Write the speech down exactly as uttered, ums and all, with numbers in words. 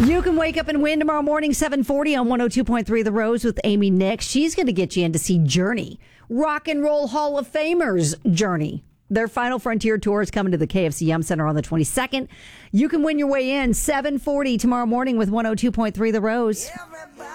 You can wake up and win tomorrow morning, seven forty on one oh two point three The Rose with Amy Nix. She's going to get you in to see Journey, Rock and Roll Hall of Famers Journey. Their Final Frontier tour is coming to the K F C Yum Center on the twenty-second. You can win your way in, seven forty tomorrow morning with one oh two point three The Rose.